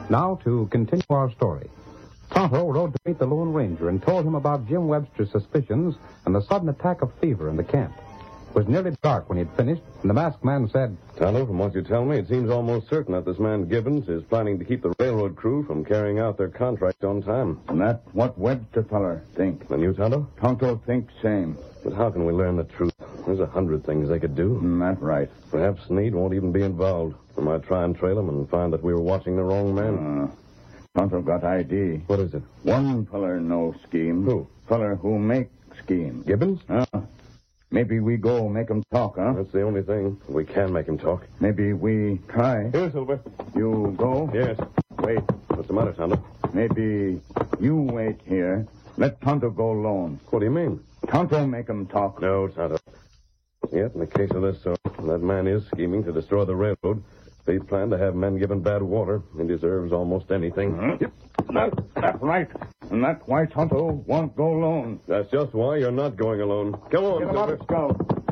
Now, to continue our story. Tonto rode to meet the Lone Ranger and told him about Jim Webster's suspicions and the sudden attack of fever in the camp. It was nearly dark when he had finished, and the masked man said, Tonto, from what you tell me, it seems almost certain that this man Gibbons is planning to keep the railroad crew from carrying out their contract on time. And that's what Webster feller think. And you, Tonto? Tonto think same. But how can we learn the truth? There's 100 things they could do. That's right. Perhaps Sneed won't even be involved. We might try and trail him and find that we were watching the wrong man. Tonto got ID. What is it? One feller know scheme. Who? Feller who make scheme. Gibbons? Maybe we go make him talk, huh? That's the only thing. We can make him talk. Maybe we try. Here, Silver. You go? Yes. Wait. What's the matter, Tonto? Maybe you wait here. Let Tonto go alone. What do you mean? Tonto make him talk. No, Tonto. Yet, in the case of this sort, that man is scheming to destroy the railroad. If he planned to have men given bad water, he deserves almost anything. Yep. That's right. And that's why Tonto won't go alone. That's just why you're not going alone. Come on, Get him Silver. up, Scout.